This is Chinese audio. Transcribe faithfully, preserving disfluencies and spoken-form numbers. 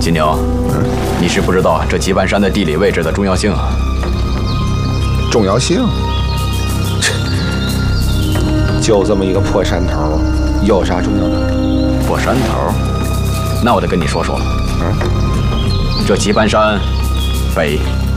金牛，嗯，你是不知道这棋盘山的地理位置的重要性啊。 重要性？就这么一个破山头，有啥重要的？ 破山头？那我得跟你说说了。 嗯， 这棋盘山北